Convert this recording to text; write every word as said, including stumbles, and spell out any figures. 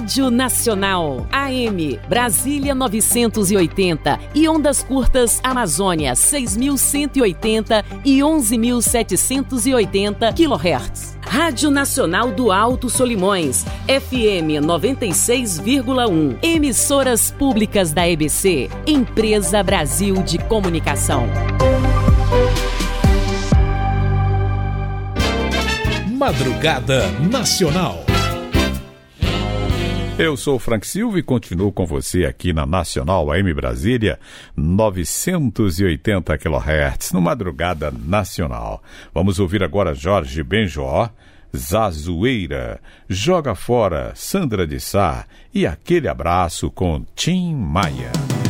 Rádio Nacional, A M, Brasília novecentos e oitenta e ondas curtas Amazônia seis mil cento e oitenta e onze mil setecentos e oitenta quilohertz. Rádio Nacional do Alto Solimões, F M noventa e seis vírgula um. Emissoras públicas da E B C, Empresa Brasil de Comunicação. Madrugada Nacional. Eu sou o Frank Silva e continuo com você aqui na Nacional A M Brasília, novecentos e oitenta quilohertz, no Madrugada Nacional. Vamos ouvir agora Jorge Benjó, Zazueira, Joga Fora, Sandra de Sá e Aquele Abraço com Tim Maia.